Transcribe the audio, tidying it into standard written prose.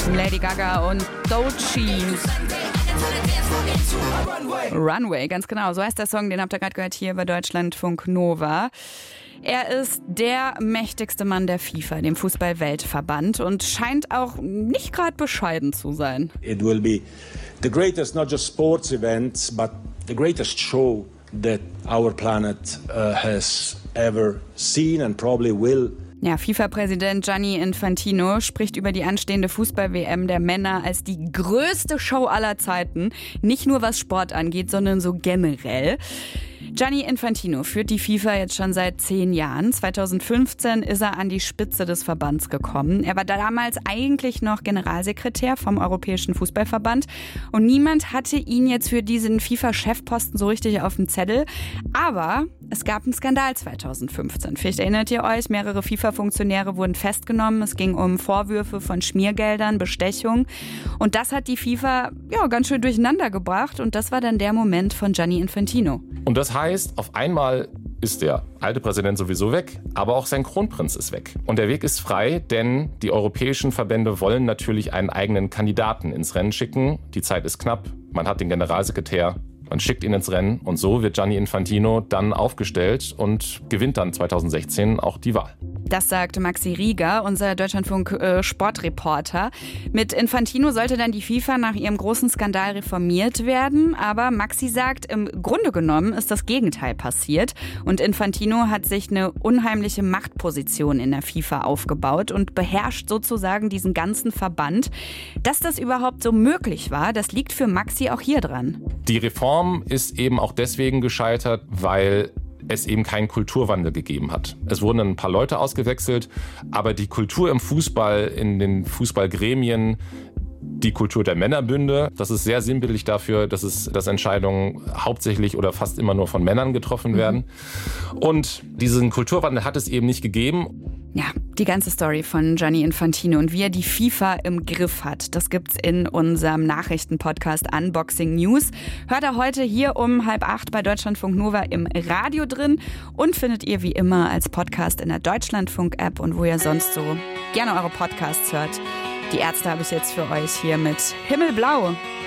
Lady Gaga und Doechii. Runway, ganz genau. So heißt der Song, den habt ihr gerade gehört hier bei Deutschlandfunk Nova. Er ist der mächtigste Mann der FIFA, dem Fußball-Weltverband, und scheint auch nicht gerade bescheiden zu sein. It will be the greatest, not just sports event, but the greatest show that our planet has ever seen and probably will. Ja, FIFA-Präsident Gianni Infantino spricht über die anstehende Fußball-WM der Männer als die größte Show aller Zeiten. Nicht nur was Sport angeht, sondern so generell. Gianni Infantino führt die FIFA jetzt schon seit 10 Jahren. 2015 ist er an die Spitze des Verbands gekommen. Er war damals eigentlich noch Generalsekretär vom Europäischen Fußballverband und niemand hatte ihn jetzt für diesen FIFA-Chefposten so richtig auf dem Zettel. Aber es gab einen Skandal 2015. Vielleicht erinnert ihr euch, mehrere FIFA-Funktionäre wurden festgenommen. Es ging um Vorwürfe von Schmiergeldern, Bestechung. Und das hat die FIFA ganz schön durcheinander gebracht. Und das war dann der Moment von Gianni Infantino. Und das heißt, auf einmal ist der alte Präsident sowieso weg, aber auch sein Kronprinz ist weg. Und der Weg ist frei, denn die europäischen Verbände wollen natürlich einen eigenen Kandidaten ins Rennen schicken. Die Zeit ist knapp, man hat den Generalsekretär, man schickt ihn ins Rennen und so wird Gianni Infantino dann aufgestellt und gewinnt dann 2016 auch die Wahl. Das sagt Maxi Rieger, unser Deutschlandfunk-Sportreporter. Mit Infantino sollte dann die FIFA nach ihrem großen Skandal reformiert werden. Aber Maxi sagt, im Grunde genommen ist das Gegenteil passiert. Und Infantino hat sich eine unheimliche Machtposition in der FIFA aufgebaut und beherrscht sozusagen diesen ganzen Verband. Dass das überhaupt so möglich war, das liegt für Maxi auch hier dran. Die Reform ist eben auch deswegen gescheitert, weil es eben keinen Kulturwandel gegeben hat. Es wurden ein paar Leute ausgewechselt, aber die Kultur im Fußball, in den Fußballgremien, die Kultur der Männerbünde, das ist sehr sinnbildlich dafür, dass Entscheidungen hauptsächlich oder fast immer nur von Männern getroffen werden. Und diesen Kulturwandel hat es eben nicht gegeben. Ja, die ganze Story von Gianni Infantino und wie er die FIFA im Griff hat, das gibt's in unserem Nachrichtenpodcast Unboxing News. Hört ihr heute hier um 7:30 bei Deutschlandfunk Nova im Radio drin und findet ihr wie immer als Podcast in der Deutschlandfunk-App und wo ihr sonst so gerne eure Podcasts hört. Die Ärzte habe ich jetzt für euch hier mit Himmelblau.